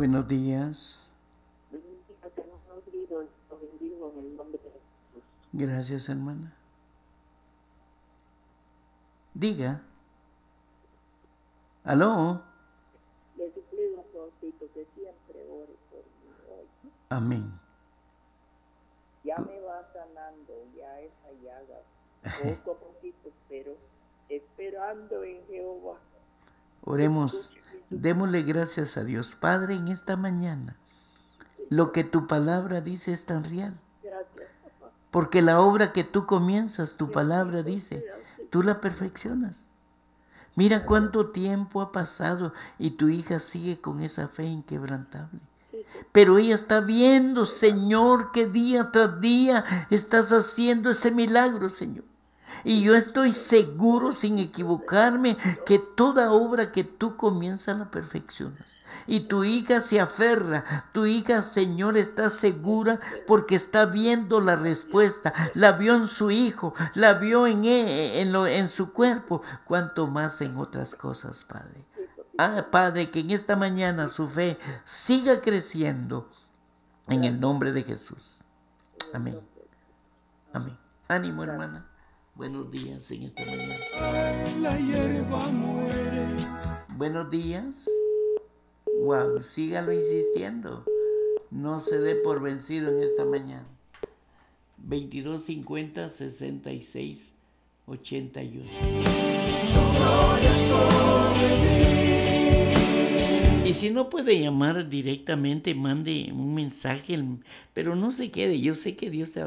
Buenos días. Bendiga, hermanos queridos, los bendigo en el nombre de Jesús. Gracias, hermana. Diga. ¿Aló? Le suplico a Diosito que siempre ore por mí hoy. Amén. Ya me va sanando ya esa llaga, poco a poquito, pero esperando en Jehová. Oremos. Démosle gracias a Dios. Padre, en esta mañana, lo que tu palabra dice es tan real. Gracias, papá. Porque la obra que tú comienzas, tu palabra dice, tú la perfeccionas. Mira cuánto tiempo ha pasado y tu hija sigue con esa fe inquebrantable. Pero ella está viendo, Señor, que día tras día estás haciendo ese milagro, Señor. Y yo estoy seguro, sin equivocarme, que toda obra que tú comienzas la perfeccionas. Y tu hija se aferra, tu hija, Señor, está segura porque está viendo la respuesta. La vio en su hijo, la vio en su cuerpo, cuanto más en otras cosas, Padre. Padre, que en esta mañana su fe siga creciendo en el nombre de Jesús. Amén. Amén. Ánimo, hermana. Buenos días en esta mañana. La hierba muere. Buenos días. Wow, sígalo insistiendo. No se dé por vencido en esta mañana. 2250 66 81. Y si no puede llamar directamente, mande un mensaje, pero no se quede. Yo sé que Dios te